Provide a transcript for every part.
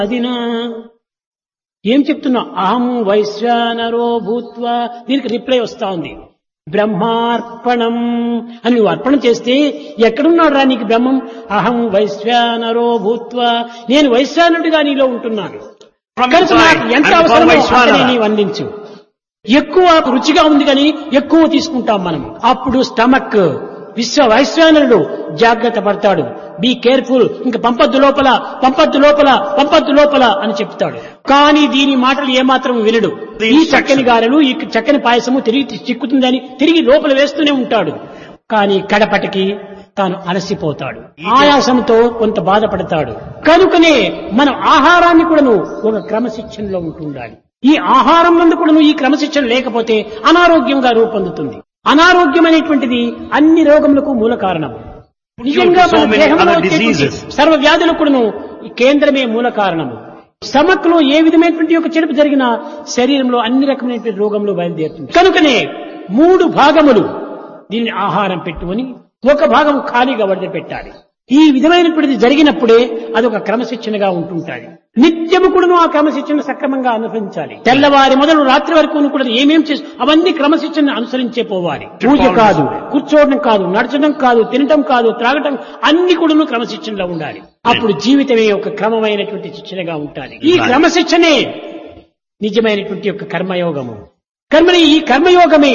అదినా ఏం చెప్తున్నా? అహం వైశ్వానరో భూత్వా. దీనికి రిప్లై వస్తా ఉంది, బ్రహ్మార్పణం అని నువ్వు అర్పణ చేస్తే ఎక్కడున్నాడు రా నీకు బ్రహ్మం? అహం వైశ్వానరో భూత్వా, నేను వైశ్వానుడిగా నీలో ఉంటున్నాను కనుక నాకు ఎంత అవసరమో అంతనే నీవు అందించు. ఎక్కువ రుచిగా ఉంది కానీ ఎక్కువ తీసుకుంటాం మనం. అప్పుడు స్టమక్ వైశ్వానరుడు జాగ్రత్త పడతాడు, బీ కేర్ఫుల్, ఇంక పంపద్దు లోపల, పంపద్దు లోపల, పంపద్దు లోపల అని చెప్తాడు. కానీ దీని మాటలు ఏమాత్రం వినడు. ఈ చక్కని గారెలు, ఈ చక్కని పాయసము తిరిగి చిక్కుతుందని తిరిగి లోపల వేస్తూనే ఉంటాడు. కానీ కడపటికి తాను అలసిపోతాడు, ఆయాసంతో కొంత బాధపడతాడు. కనుకనే మనం ఆహారాన్ని కూడాను ఒక క్రమశిక్షణలో ఉంటుండాలి. ఈ ఆహారం నందు కూడాను ఈ క్రమశిక్షణ లేకపోతే అనారోగ్యంగా రూపొందుతుంది. అనారోగ్యం అనేటువంటిది అన్ని రోగములకు మూల కారణం. నిజంగా మన దేహంలో సర్వ వ్యాధులకు కూడాను ఈ కేంద్రమే మూల కారణము. స్టమక్ లో ఏ విధమైనటువంటి ఒక చెడుపు జరిగినా శరీరంలో అన్ని రకమైనటువంటి రోగములు బయలుదేరుతుంది. కనుకనే 3 భాగములు దీన్ని ఆహారం పెట్టుకొని ఒక భాగం ఖాళీగా వదిలిపెట్టాలి. ఈ విధమైనటువంటిది జరిగినప్పుడే అదొక క్రమశిక్షణగా ఉంటుంటాయి. నిత్యము కూడాను ఆ క్రమశిక్షణ సక్రమంగా అనుసరించాలి. తెల్లవారి మొదలు రాత్రి వరకు కూడా ఏమేం చేసి అవన్నీ క్రమశిక్షణ అనుసరించే పోవాలి. పూజ కాదు, కూర్చోవడం కాదు, నడచడం కాదు, తినటం కాదు, త్రాగటం, అన్ని కూడాను క్రమశిక్షణలో ఉండాలి. అప్పుడు జీవితమే ఒక క్రమమైనటువంటి శిక్షణగా ఉండాలి. ఈ క్రమశిక్షణే నిజమైనటువంటి యొక్క కర్మయోగము. ఈ కర్మయోగమే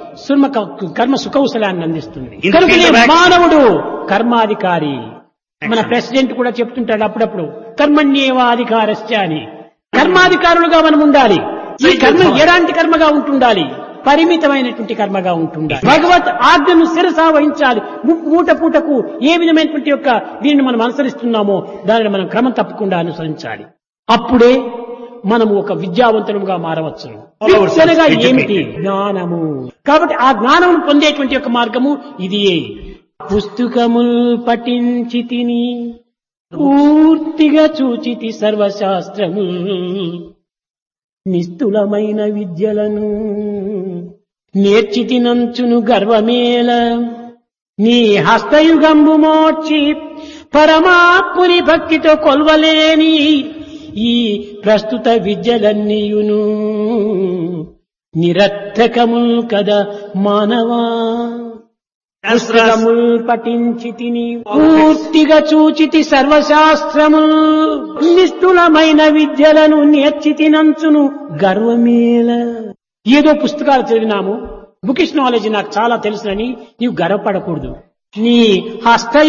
కర్మ సుకౌశలాన్ని అందిస్తుంది. కనుకనే మానవుడు కర్మాధికారి. మన ప్రెసిడెంట్ కూడా చెప్తుంటాడు అప్పుడప్పుడు, కర్మణ్యేవాధికారస్య అని. కర్మాధికారులుగా మనం ఉండాలి. ఈ కర్మ ఎలాంటి కర్మగా ఉంటుండాలి? పరిమితమైనటువంటి కర్మగా ఉంటుండాలి. భగవత్ ఆజ్ఞను శిరసా వహించాలి. పూట పూటకు ఏ విధమైనటువంటి యొక్క దీనిని మనం అనుసరిస్తున్నామో దానిని మనం క్రమం తప్పకుండా అనుసరించాలి. అప్పుడే మనము ఒక విద్యావంతులుగా మారవచ్చు. విద్యనగా ఏమిటి? జ్ఞానము. కాబట్టి ఆ జ్ఞానము పొందేటువంటి యొక్క మార్గము ఇదియే. పుస్తకముల్ పఠించి తిని పూర్తిగా చూచితి సర్వశాస్త్రము, నిస్తులమైన విద్యలను నేర్చితినంచును గర్వమేల, నీ హస్తయుగంబు మోర్చి పరమాత్ముని భక్తితో కొల్వలేని ఈ ప్రస్తుత విద్యలన్నీయును నిరర్థకముల్ కదా మానవా. పుస్తకముల్ పఠించి తిని పూర్తిగా చూచితి సర్వశాస్త్రముల్, నిష్ఠులమైన విద్యలను నేర్చితినంచును గర్వమేల. ఏదో పుస్తకాలు చదివినాము, బుకిష్ నాలెడ్జ్ నాకు చాలా తెలుసునని నీవు గర్వపడకూడదు. నీ హస్త